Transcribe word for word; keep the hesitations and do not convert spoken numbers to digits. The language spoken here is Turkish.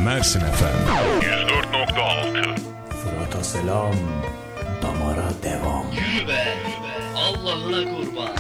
Mersin F M yüz dört nokta altı. Fırat'a selam, damara devam. Yürü be, Allah'ına kurban.